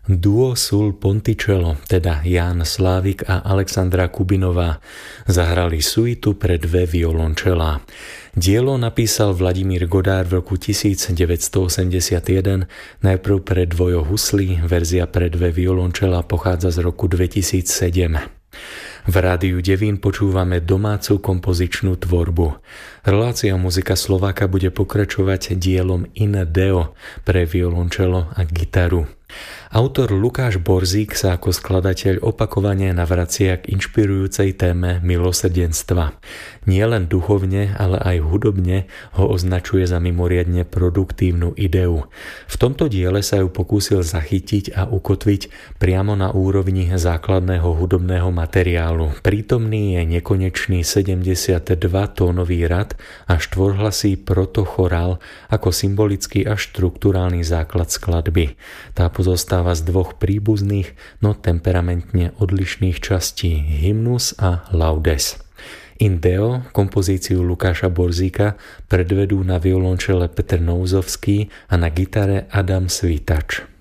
Duo sul Ponticello, teda Ján Slávik a Alexandra Kubinová, zahrali suitu pre dve violončelá. Dielo napísal Vladimír Godár v roku 1981, najprv pre dvojo huslí, verzia pre dve violončelá pochádza z roku 2007. V Rádiu Devín počúvame domácu kompozičnú tvorbu. Relácia Muzika Slováka bude pokračovať dielom In Deo pre violončelo a gitaru. Autor Lukáš Borzík sa ako skladateľ opakovane navracia k inšpirujúcej téme milosrdenstva. Nie len duchovne, ale aj hudobne ho označuje za mimoriadne produktívnu ideu. V tomto diele sa ju pokúsil zachytiť a ukotviť priamo na úrovni základného hudobného materiálu. Prítomný je nekonečný 72-tónový rad a štvorhlasý protochorál ako symbolický a štruktúrálny základ skladby. Tá pozostáva z dvoch príbuzných, no temperamentne odlišných častí, hymnus a laudes. In Deo, kompozíciu Lukáša Borzíka, predvedú na violončele Petr Nouzovský a na gitare Adam Svitač.